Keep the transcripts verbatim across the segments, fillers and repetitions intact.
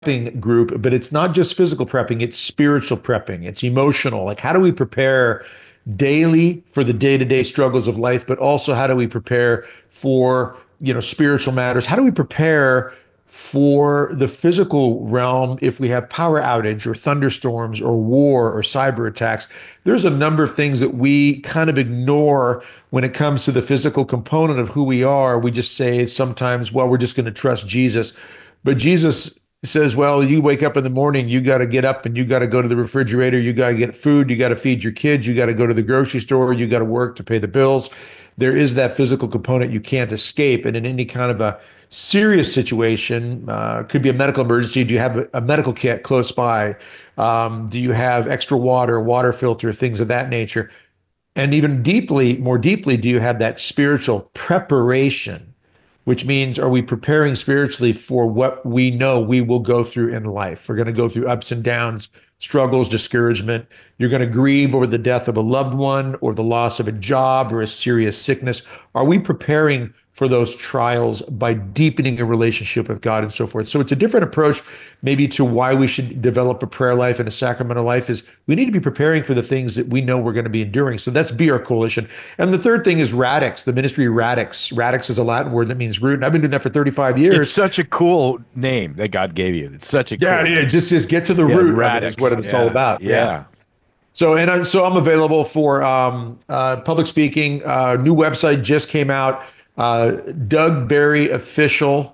prepping group, but it's not just physical prepping, it's spiritual prepping, it's emotional. Like, how do we prepare daily for the day-to-day struggles of life, but also how do we prepare for, you know, spiritual matters? How do we prepare for the physical realm if we have power outage or thunderstorms or war or cyber attacks? There's a number of things that we kind of ignore when it comes to the physical component of who we are. We just say sometimes, well, we're just going to trust Jesus. But Jesus says, well, you wake up in the morning, you got to get up and you got to go to the refrigerator, you got to get food, you got to feed your kids, you got to go to the grocery store, you got to work to pay the bills. There is that physical component you can't escape. And in any kind of a serious situation, uh, could be a medical emergency. Do you have a, a medical kit close by? Um, do you have extra water, water filter, things of that nature? And even deeply, more deeply, do you have that spiritual preparation? Which means, are we preparing spiritually for what we know we will go through in life? We're going to go through ups and downs, struggles, discouragement. You're going to grieve over the death of a loved one or the loss of a job or a serious sickness. Are we preparing for those trials by deepening a relationship with God and so forth? So it's a different approach maybe to why we should develop a prayer life and a sacramental life. Is we need to be preparing for the things that we know we're going to be enduring. So that's Be Our Coalition. And the third thing is Radix, the ministry Radix. Radix is a Latin word that means root. And I've been doing that for thirty-five years. It's such a cool name that God gave you. It's such a cool yeah, yeah, just just get to the yeah, root. Radix Is what it's yeah, all about. Yeah. yeah. So and I, so I'm available for um, uh, public speaking. Uh, new website just came out. Uh, Doug Barry Official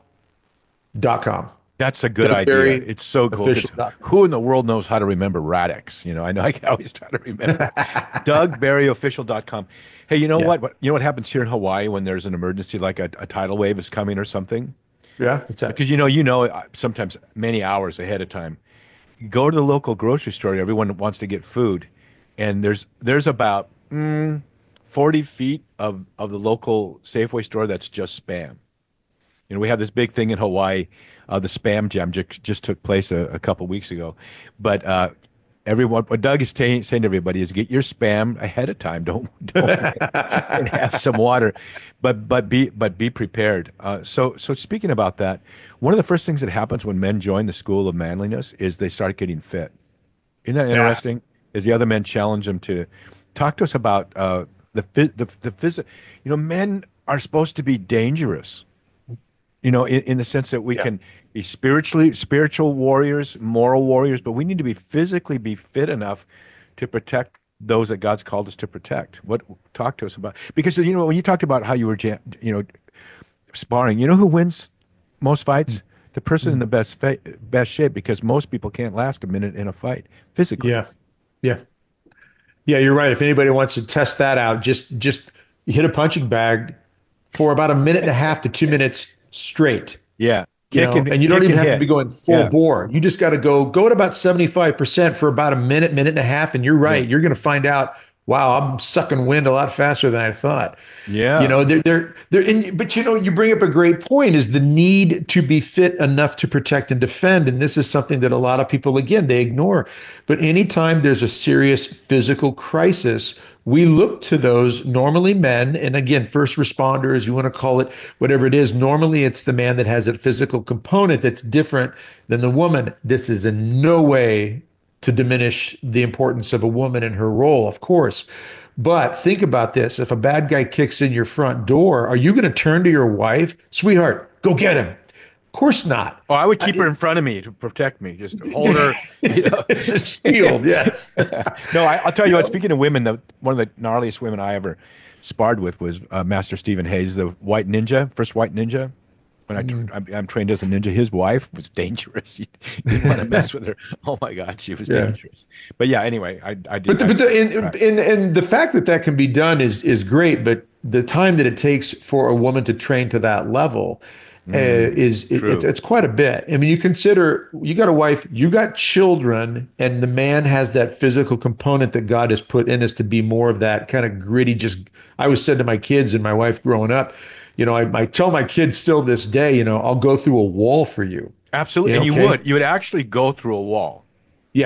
dot com. That's a good Doug idea. Barry It's so cool. Who in the world knows how to remember Radix? You know, I know I can always try to remember. Doug Barry Official dot com. Hey, you know Yeah. what? What- You know what happens here in Hawaii when there's an emergency, like a, a tidal wave is coming or something? Yeah, what's that? Because you know, you know, uh, sometimes many hours ahead of time. You go to the local grocery store. Everyone wants to get food, and there's there's about mm, forty feet of of the local Safeway store that's just Spam. You know, we have this big thing in Hawaii. Uh, the Spam Jam just, just took place a, a couple weeks ago. But uh, everyone, what Doug is saying, saying to everybody is get your Spam ahead of time. Don't don't and have some water, but but be but be prepared. Uh, so so speaking about that, one of the first things that happens when men join the school of manliness is they start getting fit. Isn't that interesting? As the other men challenge them to talk to us about uh, the the the phys- You know, men are supposed to be dangerous. You know, in, in the sense that we Yeah. can be spiritually spiritual warriors, moral warriors, but we need to be physically be fit enough to protect those that God's called us to protect. What talk to us about? Because you know, when you talked about how you were, ja- you know, sparring, you know who wins most fights? The person in the best fa- best shape, because most people can't last a minute in a fight physically. Yeah, yeah, yeah. You're right. If anybody wants to test that out, just just hit a punching bag for about a minute and a half to two minutes straight. Yeah. You Kick know, and, and you don't kick even and have to hit. be going full Yeah. bore. You just got to go go at about seventy-five percent for about a minute, minute and a half, and you're right. Yeah. You're going to find out, wow, I'm sucking wind a lot faster than I thought. Yeah. You know, they're they're they're in, but you know, you bring up a great point is the need to be fit enough to protect and defend. And this is something that a lot of people, again, they ignore. But anytime there's a serious physical crisis, we look to those normally men, and again, first responders, you want to call it whatever it is. Normally, it's the man that has a physical component that's different than the woman. This is in no way to diminish the importance of a woman and her role, of course. But think about this. If a bad guy kicks in your front door, are you going to turn to your wife, sweetheart, go get him? Of course not. Oh, I would keep her in front of me to protect me. Just hold her. You know. It's a shield, yes. No, I, I'll tell you what. Speaking of women, the one of the gnarliest women I ever sparred with was uh, Master Stephen Hayes, the White Ninja, first White Ninja. When I tra- I'm, I'm trained as a ninja, his wife was dangerous. You, you didn't want to mess with her. Oh my God, she was Yeah. dangerous. But yeah, anyway, I I did. But the, I- but the, and, right. and and the fact that that can be done is is great. But the time that it takes for a woman to train to that level uh, is it, true. it's it's quite a bit. I mean, you consider you got a wife, you got children, and the man has that physical component that God has put in us to be more of that kind of gritty. Just I always said to my kids and my wife growing up, you know, I, I tell my kids still this day, you know, I'll go through a wall for you. Absolutely, Yeah, and you okay. would. You would actually go through a wall. Yeah.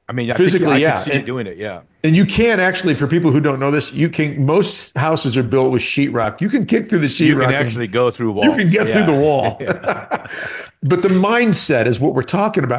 I mean, I Physically, think I yeah. can see And- you doing it. Yeah. And you can actually, for people who don't know this, you can. Most houses are built with sheetrock. You can kick through the sheetrock. You can and actually go through walls. You can get Yeah. through the wall. But the mindset is what we're talking about.